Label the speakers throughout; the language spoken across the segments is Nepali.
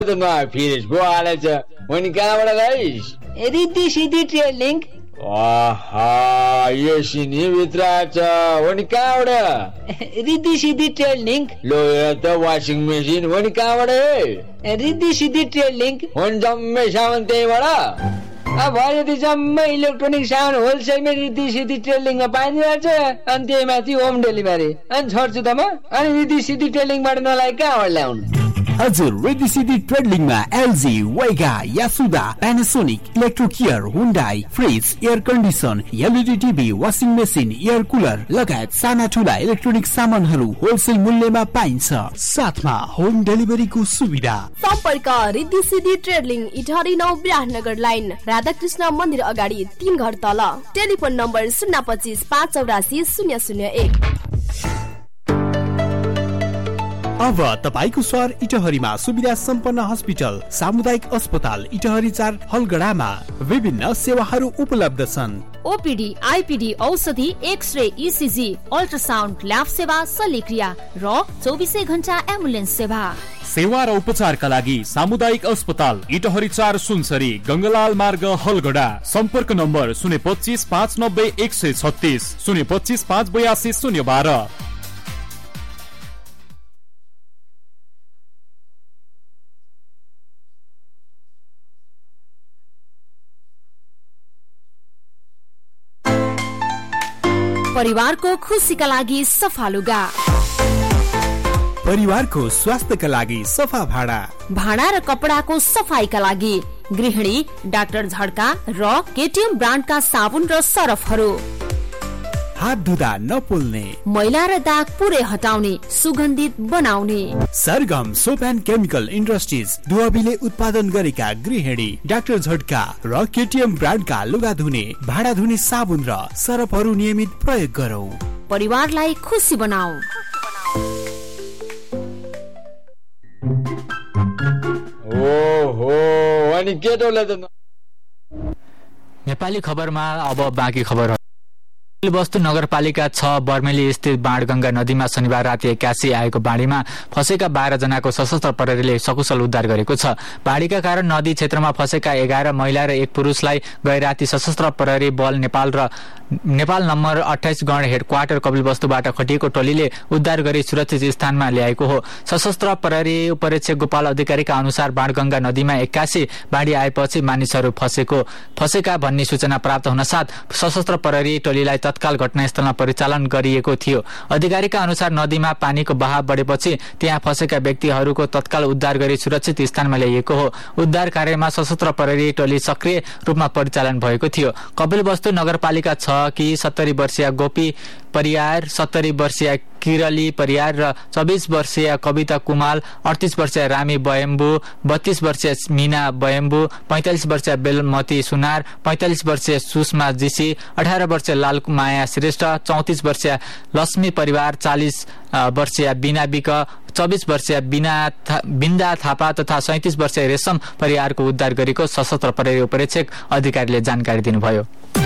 Speaker 1: त नआयो फिरेस पो हालेछ अनि कहाँबाट गइस
Speaker 2: रिद्धि सिद्धि ट्रेडिङ
Speaker 1: आहा यो सिनी भित्र छ अनि कहाँबाट
Speaker 2: रिद्धि सिद्धि ट्रेडिङ
Speaker 1: लो यो त वासिङ मेसिन अनि कहाँबाट
Speaker 2: रिद्धि सिद्धि ट्रेडिङ
Speaker 1: अनि जम्मै सामान त्यहीबाट
Speaker 2: अब भयो त्यो जम्मै इलेक्ट्रोनिक सामान होलसेलमै रिद्धि सिद्धि ट्रेडिङमा पाइन्छ अनि त्यही माथि होम डेलिभरी अनि छोड्छु त म अनि रिद्धि सिद्धि ट्रेडिङबाट नलागे कहाँबाट ल्याउनु
Speaker 3: हजुर रिद्धि सिद्धि ट्रेडिङमा एलजी वेगा यासुदा प्यानासोनिक इलेक्ट्रोकेयर Hyundai fridge air condition LED TV washing machine air cooler लगायत साना ठुला इलेक्ट्रोनिक सामानहरू होलसेल मूल्यमा पाइन्छ साथमा होम डेलिभरीको सुविधा
Speaker 4: सम्पर्क रिद्धि सिद्धि ट्रेडिङ इटहरी 9 विराटनगर लाइन राधाकृष्ण मन्दिर अगाडि 3 घर तल टेलिफोन नम्बर 025 584 001।
Speaker 3: अब तपाईको सहर इटहरीमा सुविधा सम्पन्न अस्पताल सामुदायिक अस्पताल इटहरी 4 हलगडामा विभिन्न सेवाहरू उपलब्ध छन्।
Speaker 5: ओपीडी आईपीडी औषधि एक्सरे ईसीजी अल्ट्रासाउन्ड ल्याब सेवा शल्यक्रिया र 24 घण्टा एम्बुलेन्स सेवा
Speaker 6: र उपचारका लागि सामुदायिक अस्पताल इटहरी 4 सुनसरी गंगलाल मार्ग हलगडा। सम्पर्क नम्बर 025 590 136 025 582 012।
Speaker 5: परिवारको खुसीका लागि सफा लुगा,
Speaker 3: परिवारको स्वास्थ्यका लागि सफा भाडा
Speaker 5: र कपडाको सफाईका लागि गृहिणी डाक्टर झड्का र केटीएम ब्रान्डका साबुन र सरफहरू।
Speaker 3: हात धुँदा नपोल्ने,
Speaker 5: मैला र दाग पुरै हटाउने, सुगन्धित बनाउने
Speaker 3: सरगम सोप एन्ड केमिकल इन्डस्ट्रिज दुवाबीले उत्पादन गरेका गृहिणी डाक्टर झड्का र केटीएम ब्रान्डका लुगा धुने भाडा धुने साबुन र सरफहरू नियमित प्रयोग गरौं।
Speaker 5: परिवारलाई खुसी बनाऊ।
Speaker 1: ओहो अनि केटोले त
Speaker 7: नेपाली खबरमा अब बाँकी खबर। वस्तु नगरपालिका 6 बर्मेली स्थित बाणगंगा नदीमा शनिबार राति 81 आएको बाढीमा फसेका 12 जनाको सशस्त्र प्रहरीले सकुशल उद्धार गरेको छ। बाढीका कारण नदी क्षेत्रमा फसेका 11 महिला र 1 पुरुषलाई गैराती सशस्त्र प्रहरी बल नेपाल नम्बर 28 गण हेडक्वार्टर कपिलवस्तुबाट खटिएको टोलीले उद्धार गरी सुरक्षित स्थानमा ल्याएको हो। सशस्त्र प्रहरी उपरीक्षक गोपाल अधिकारीका अनुसार बाणगंगा नदीमा 81 बाढी आएपछि मानिसहरू फसेका भन्ने सूचना प्राप्त हुन साथ सशस्त्र प्रहरी टोलीलाई तत्काल घटनास्थलमा परिचालन गरिएको थियो। अधिकारीका अनुसार नदीमा पानीको बहाव बढेपछि त्यहाँ फसेका व्यक्तिहरूको तत्काल उद्धार गरी सुरक्षित स्थानमा ल्याइएको हो। उद्धार कार्यमा सशस्त्र प्रहरी टोली सक्रिय रूपमा परिचालन भएको थियो। कपिलवस्तु नगरपालिका 6 कि 70 वर्षीय गोपी परियार, 70 वर्षीय किरली परियार र 24 वर्षीय कविता कुमाल, 38 वर्षीय रामी बयम्बु, 32 वर्षीय मीना बयम्बु, 45 वर्षीय बेलमती सुनार, 45 वर्षीय सुषमा जीसी, 18 वर्षीय लाल माया श्रेष्ठ, 34 वर्षीय लक्ष्मी परिवार, 40 वर्षीय बिना बिक, 24 वर्षीय बिन्दा थापा तथा 37 वर्षीय रेशम परिवारको उद्धार गरेको सशस्त्र प्रहरी उपरीक्षक अधिकारीले जानकारी दिनुभयो।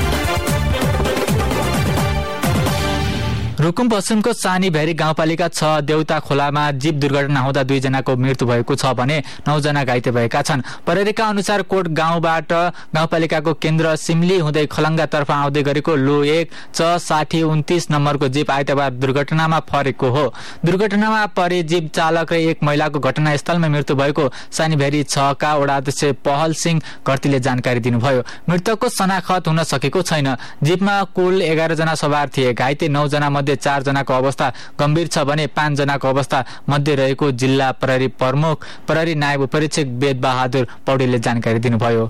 Speaker 7: रुकुम पश्चिमको सानी भेरी गाउँपालिका 6 देउता खोलामा जीप दुर्घटना हुँदा 2 जनाको मृत्यु भएको छ भने 9 जना घाइते भएका छन्। प्रहरीका अनुसार कोट गाउँबाट गाउँपालिकाको केन्द्र सिमली हुँदै खलङ्गातर्फ आउँदै गरेको लो 1 6029 नम्बरको जीप आइतबार दुर्घटनामा परेको हो। दुर्घटनामा परे जीप चालक र 1 महिलाको घटनास्थलमा मृत्यु भएको सानी भेरी 6 का वडाध्यक्ष पहल सिंह घरतीले जानकारी दिनुभयो। मृतकको शनाखत हुन सकेको छैन। जीपमा कुल 11 जना सवार थिए। घाइते 9 जना मध्ये 4 जनाको अवस्था गम्भीर छ भने 5 जनाको अवस्था मध्ये रहेको जिल्ला प्रहरी प्रमुख प्रहरी नायब उपरीक्षक वेद बहादुर पौडेलले जानकारी दिनुभयो।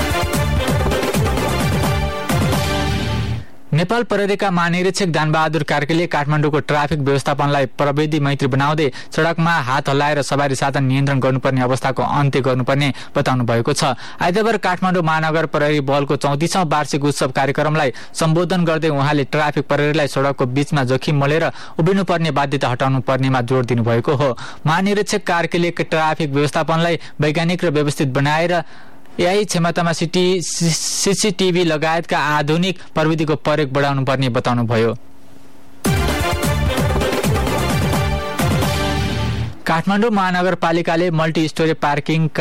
Speaker 7: नेपाल प्रहरीका महानिरीक्षक दानबहादुर कार्कीले काठमाडौँको ट्राफिक व्यवस्थापनलाई प्रविधि मैत्री बनाउँदै सड़कमा हात हल्लाएर सवारी साधन नियन्त्रण गर्नुपर्ने अवस्थाको अन्त्य गर्नुपर्ने बताउनु भएको छ। आइतबार काठमाडौँ महानगर प्रहरी बलको 34औं वार्षिक उत्सव कार्यक्रमलाई सम्बोधन गर्दै उहाँले ट्राफिक प्रहरीलाई सड़कको बीचमा जोखिम मोलेर उभिनुपर्ने बाध्यता हटाउनु पर्नेमा जोड़ दिनुभएको हो। महानिरीक्षक कार्कीले ट्राफिक व्यवस्थापनलाई वैज्ञानिक र व्यवस्थित बनाएर यही क्षमतामा सीसीटीभी लगायतका आधुनिक प्रविधिको प्रयोग बढाउनु पर्ने बताउनुभयो। Kathmandu महानगरपालिकाले multi storey parking